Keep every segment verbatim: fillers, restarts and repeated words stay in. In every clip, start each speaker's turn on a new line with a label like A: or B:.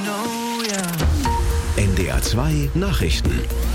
A: N D R zwei Nachrichten.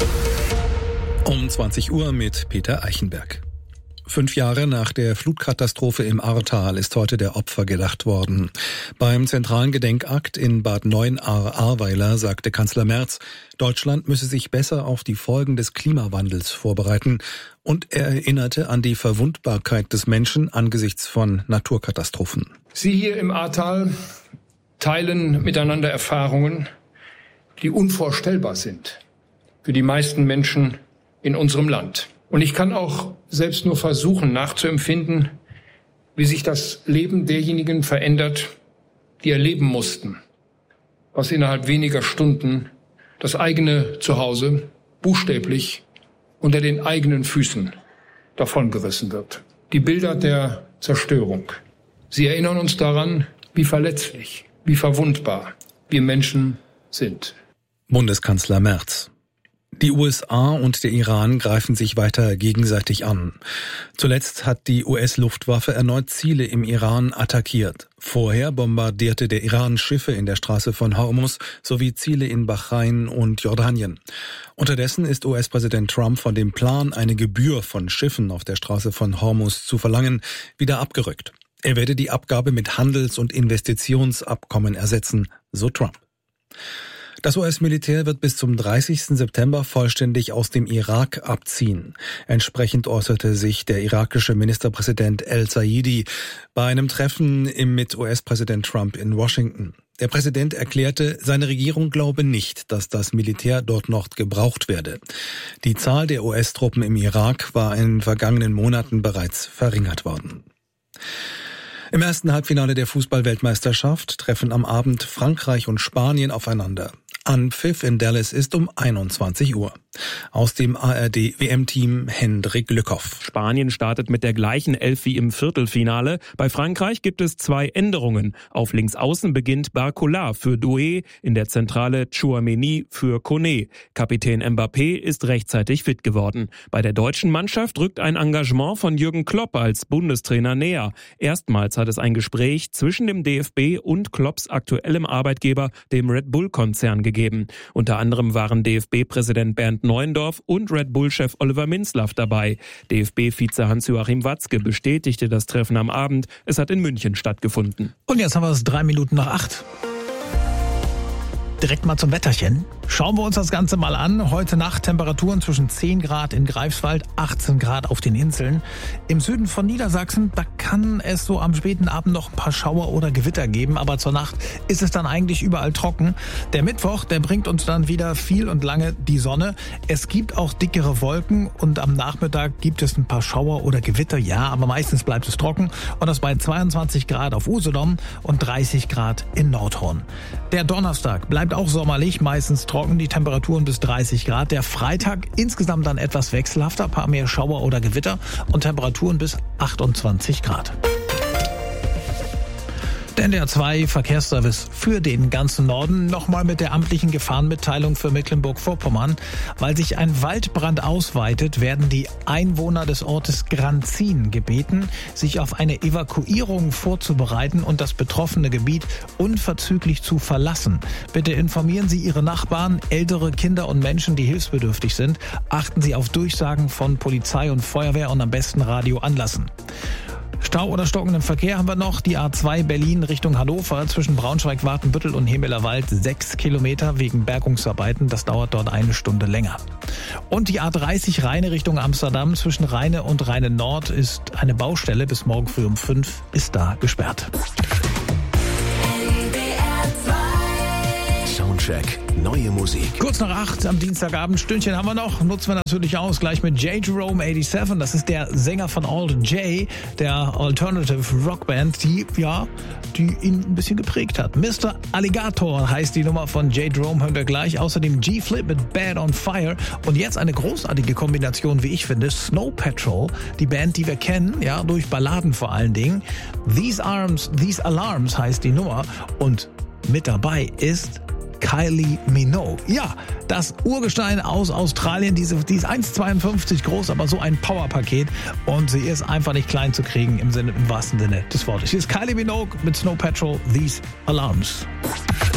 B: Um zwanzig Uhr mit Peter Eichenberg. Fünf Jahre nach der Flutkatastrophe im Ahrtal ist heute der Opfer gedacht worden. Beim zentralen Gedenkakt in Bad Neuenahr-Ahrweiler sagte Kanzler Merz, Deutschland müsse sich besser auf die Folgen des Klimawandels vorbereiten. Und er erinnerte an die Verwundbarkeit des Menschen angesichts von Naturkatastrophen.
C: Sie hier im Ahrtal teilen miteinander Erfahrungen, die unvorstellbar sind für die meisten Menschen in unserem Land. Und ich kann auch selbst nur versuchen nachzuempfinden, wie sich das Leben derjenigen verändert, die erleben mussten, was innerhalb weniger Stunden das eigene Zuhause buchstäblich unter den eigenen Füßen davongerissen wird. Die Bilder der Zerstörung, sie erinnern uns daran, wie verletzlich, wie verwundbar wir Menschen sind.
B: Bundeskanzler Merz. Die U S A und der Iran greifen sich weiter gegenseitig an. Zuletzt hat die U S-Luftwaffe erneut Ziele im Iran attackiert. Vorher bombardierte der Iran Schiffe in der Straße von Hormuz sowie Ziele in Bahrain und Jordanien. Unterdessen ist U S-Präsident Trump von dem Plan, eine Gebühr von Schiffen auf der Straße von Hormuz zu verlangen, wieder abgerückt. Er werde die Abgabe mit Handels- und Investitionsabkommen ersetzen, so Trump. Das U S-Militär wird bis zum dreißigsten September vollständig aus dem Irak abziehen. Entsprechend äußerte sich der irakische Ministerpräsident El-Saidi bei einem Treffen mit U S-Präsident Trump in Washington. Der Präsident erklärte, seine Regierung glaube nicht, dass das Militär dort noch gebraucht werde. Die Zahl der U S-Truppen im Irak war in den vergangenen Monaten bereits verringert worden. Im ersten Halbfinale der Fußball-Weltmeisterschaft treffen am Abend Frankreich und Spanien aufeinander. Anpfiff in Dallas ist um einundzwanzig Uhr. Aus dem A R D-W M-Team Hendrik Lückhoff.
D: Spanien startet mit der gleichen Elf wie im Viertelfinale. Bei Frankreich gibt es zwei Änderungen. Auf Linksaußen beginnt Barcola für Doué, in der Zentrale Tchouaméni für Koné. Kapitän Mbappé ist rechtzeitig fit geworden. Bei der deutschen Mannschaft rückt ein Engagement von Jürgen Klopp als Bundestrainer näher. Erstmals hat es ein Gespräch zwischen dem D F B und Klopps aktuellem Arbeitgeber, dem Red Bull-Konzern, gegeben. Unter anderem waren D F B-Präsident Bernd Neuendorf und Red Bull-Chef Oliver Minzlaff dabei. D F B-Vize Hans-Joachim Watzke bestätigte das Treffen am Abend. Es hat in München stattgefunden.
E: Und jetzt haben wir es drei Minuten nach acht. Direkt mal zum Wetterchen. Schauen wir uns das Ganze mal an. Heute Nacht Temperaturen zwischen zehn Grad in Greifswald, achtzehn Grad auf den Inseln. Im Süden von Niedersachsen, da kann es so am späten Abend noch ein paar Schauer oder Gewitter geben. Aber zur Nacht ist es dann eigentlich überall trocken. Der Mittwoch, der bringt uns dann wieder viel und lange die Sonne. Es gibt auch dickere Wolken und am Nachmittag gibt es ein paar Schauer oder Gewitter. Ja, aber meistens bleibt es trocken. Und das bei zweiundzwanzig Grad auf Usedom und dreißig Grad in Nordhorn. Der Donnerstag bleibt auch sommerlich, meistens trocken, die Temperaturen bis dreißig Grad. Der Freitag insgesamt dann etwas wechselhafter, ein paar mehr Schauer oder Gewitter und Temperaturen bis achtundzwanzig Grad. Der N D R zwei Verkehrsservice für den ganzen Norden. Nochmal mit der amtlichen Gefahrenmitteilung für Mecklenburg-Vorpommern. Weil sich ein Waldbrand ausweitet, werden die Einwohner des Ortes Granzin gebeten, sich auf eine Evakuierung vorzubereiten und das betroffene Gebiet unverzüglich zu verlassen. Bitte informieren Sie Ihre Nachbarn, ältere Kinder und Menschen, die hilfsbedürftig sind. Achten Sie auf Durchsagen von Polizei und Feuerwehr und am besten Radio anlassen. Stau oder stockenden Verkehr haben wir noch. Die A zwei Berlin Richtung Hannover zwischen Braunschweig, Watenbüttel und Hemelerwald sechs Kilometer wegen Bergungsarbeiten. Das dauert dort eine Stunde länger. Und die A dreißig Rheine Richtung Amsterdam zwischen Rheine und Rheine Nord ist eine Baustelle. Bis morgen früh um fünf ist da gesperrt.
A: Soundcheck, neue Musik.
E: Kurz nach acht am Dienstagabend, Stündchen haben wir noch, nutzen wir natürlich aus, gleich mit J. Jerome siebenundachtzig, das ist der Sänger von Alt J, der Alternative Rockband, die, ja, die ihn ein bisschen geprägt hat. Mister Alligator heißt die Nummer von J. Jerome, hören wir gleich, außerdem G-Flip mit Bad on Fire und jetzt eine großartige Kombination, wie ich finde, Snow Patrol, die Band, die wir kennen, ja, durch Balladen vor allen Dingen. These Arms, These Alarms heißt die Nummer und mit dabei ist Kylie Minogue. Ja, das Urgestein aus Australien, diese, die ist eins Komma zweiundfünfzig groß, aber so ein Powerpaket und sie ist einfach nicht klein zu kriegen im Sinne, im wahrsten Sinne des Wortes. Hier ist Kylie Minogue mit Snow Patrol, These Alarms.